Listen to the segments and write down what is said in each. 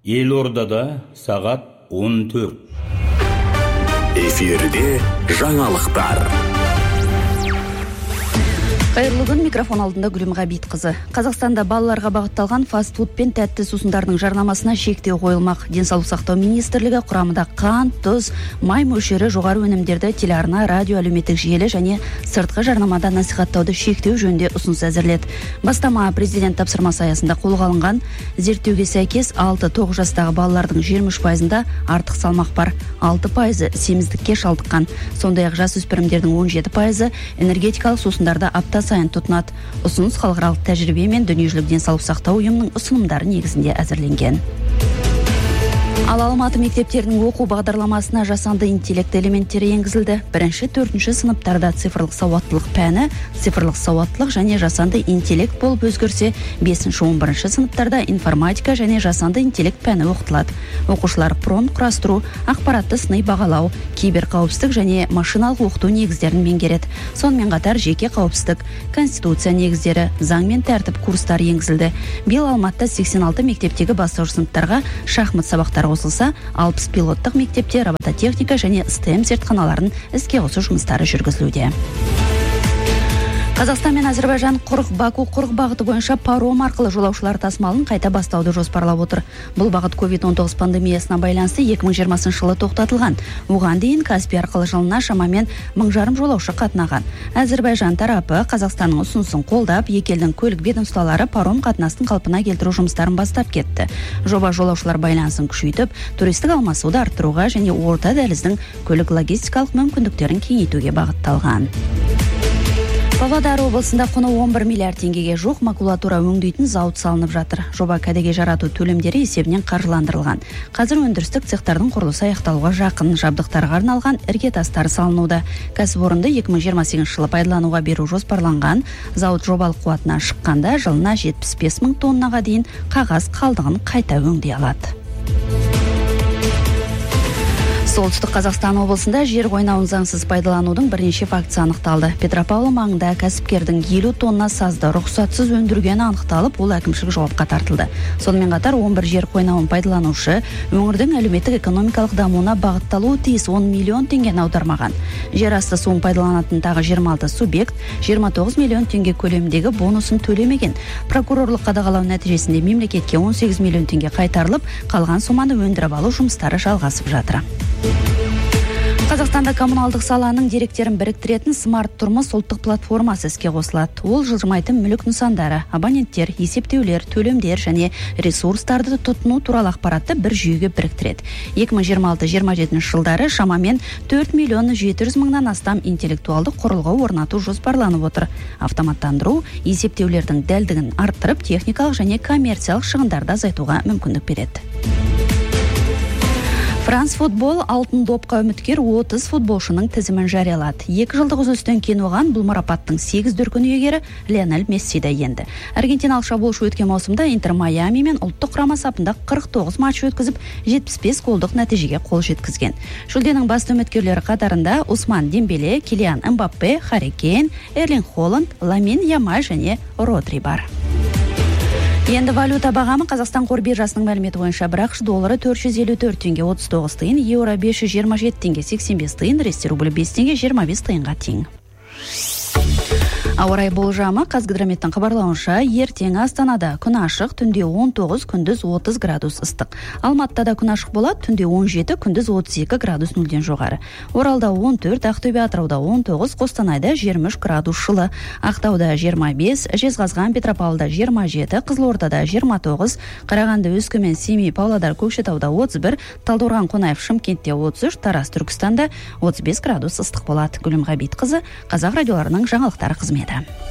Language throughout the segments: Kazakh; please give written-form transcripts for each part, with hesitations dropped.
Елордада сағат 14. Эфирде жаңалықтар. Қайырлы күн, микрофон алдында Гүлім Ғабитқызы. Қазақстанда балаларға бағытталған фастфуд пен тәтті сусындардың жарнамасына шектеу қойылмақ. Денсаулық сақтау министрлігі құрамында қант, тұз, май мөлшері жоғары өнімдерді телеарна, радио, әлеуметтік желі және сыртқы жарнамада насихаттауды шектеу жөнінде ұсыныс әзірледі. Бастама президент тапсырмасы аясында қолға алынған. Зерттеуге сәйкес 6-9 жастағы балалардың 23%-ында артық салмақ бар, 6% семіздікке шалдыққан. Сондай-ақ жасөспірімдердің 17% энергетикалық сусындарда апта сайын тұтынады. Ұсыныс халықаралық тәжірибе мен дүниежүзілік денсаулық сақтау ұйымының ұсынымдары негізінде әзірленген. Ал Алматы мектептерінің оқу бағдарламасына жасанды интеллект элементтері енгізілді. 1-4 сыныптарда цифрлық сауаттылық пәні, цифрлық сауаттылық және жасанды интеллект болып өзгерсе, 5-11 сыныптарда информатика және жасанды интеллект пәні оқытылады. Оқушылар промпт құрастыру, ақпаратты сыни бағалау, киберқауіпсіздік және машиналық оқыту негіздерін меңгереді. Сонымен қатар жеке қауіпсіздік, конституция негіздері, заң мен тәртіп курстары енгізілді. Биыл Алматыда 86 мектептегі бастауыш сыныптарға шахмат сабақтары қосылса, 60 пилоттық мектепте робототехника және STEM зертханаларын іске қосу жұмыстары жүргізілуде. Қазақстан мен Әзербайжан Баку құрық бағыты бойынша паром арқылы жолаушылар тасымалын қайта бастауды жоспарлап отыр. Бұл бағыт COVID-19 пандемиясына байланысты 2020 жылы тоқтатылған. Оған дейін Каспий арқылы жылына шамамен 1000 жолаушы қатынаған. Әзербайжан тарапы Қазақстанның ұсынысын қолдап, екі елдің көлік ведомстволары паром қатынасын қалпына келтіру жұмыстарын бастап кетті. Жоба жолаушылар байланысын күшейтіп, туристік алмасуды арттыруға және орта дәліздің көлік логистикалық мүмкіндіктерін кеңейтуге бағытталған. Павлодар облысында құны 11 миллиард теңгеге жоқ макулатура өңдейтін зауыт салынып жатыр. Жоба кәдеге жарату төлемдері есебінен қаржыландырылған. Қазір өндірістік цехтардың құрылысы аяқталуға жақын, жабдықтарға арналған іргетастар салынуда. Кәсіпорынды 2028 жылы пайдалануға беру жоспарланған. Зауыт жобалық қуатына шыққанда жылына 75 мың тоннаға дейін қағаз қалдығын қайта өңдей алады. Солтүстік Қазақстан облысында жер қойнауын заңсыз пайдаланудың бірнеше фактісі анықталды. Петропавл маңында кәсіпкердің 50 тонна сазды рұқсатсыз өндіргені анықталып, ол әкімшілік жауапқа тартылды. Сонымен қатар 11 жер қойнауын пайдаланушы өңірдің әлеуметтік экономикалық дамуына бағытталуы тиіс 10 миллион теңгені аудармаған. Жер асты суын пайдаланатын тағы 26 субъект 29 миллион теңге көлеміндегі бонусын төлемеген. Прокурорлық қадағалау нәтижесінде мемлекетке 18 миллион теңге қайтарылып, қалған соманы өндіріп алу жұмыстары жалғасып жатыр. Қазақстанда коммуналдық саланың деректерін біріктіретін смарт тұрмыс ұлттық платформасы іске қосылады. Ол жылжымайтын мүлік нысандары, абоненттер, есептеулер, төлемдер және ресурстарды тұтыну туралы ақпаратты бір жүйеге біріктіреді. 2026-27 жылдары шамамен 4 миллион 700 мыңнан астам интеллектуалдық құрылғы орнату жоспарланып отыр. Автоматтандыру есептеулердің дәлдігін арттырып, техникалық және коммерциялық шығындарды азайтуға мүмкіндік береді. Франс футбол алтын допқа үміткер 30 футболшының тізімін жариялады. 2 жылдық үзілістен кейін оған бұл марапаттың 8 дүркін иегері Лионель Месси да енді. Аргентиналық шабуылшы өткен маусымда Интер Майами мен ұлттық құрама сапында 49 матч өткізіп, 75 голдық нәтижеге қол жеткізген. Жүлденің басты үміткерлері қатарында Усман Дембеле, Килиан Мбаппе, Харри Кейн, Эрлинг Холланд, Ламин Ямаль және Родри бар. Енді валюта бағамы Қазақстан қор биржасының мәліметі бойынша бір ақш доллары 454 теңге 39 тиын, еуро 527 теңге 85 тиын, ресей рублі 5 теңге 25 тиынға тең. Ауа райы болжамы Қазгидрометтің хабарлауынша ертең Астанада күн ашық, түнде 19, күндіз 30 градус ыстық. Алматыда күн ашық болады, түнде 17, күндіз 32 градус нөлден жоғары. Оралда 14, Ақтөбе Атырауда 19, Қостанайда 23 градус жылы, Ақтауда 25, Жезқазған Петропавлда 27, Қызылордада 29, Қарағанды Өскемен Семей Павлодар Көкшетауда 31, Талдықорған Қонаев Шымкентте 33, Тараз Түркістанда 35 градус ыстық болады. Гүлім Ғабитқызы, Қазақ радиоларының жаңалықтары қызметі.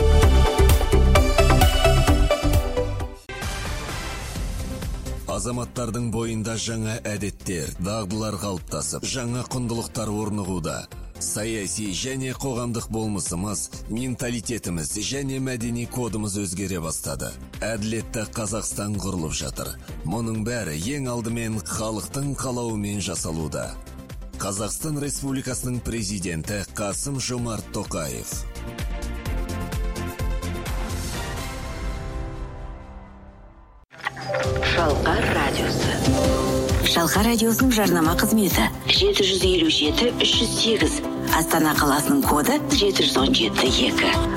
Азаматтардың бойында жаңа әдеттер, дағдылар қалыптасып, жаңа құндылықтар орнығуда. Саяси және қоғамдық болмысымыз, менталитетіміз және мәдени кодымыз өзгере бастады. Әділетті Қазақстан құрылып жатыр. Мұның бәрі ең алдымен халықтың қалауымен жасалуда. Қазақстан Республикасының президенті Қасым-Жомарт Тоқаев. Шалқар радиосы. Шалқар радиосының жарнама қызметі 757-308. Астана қаласының коды 717-2.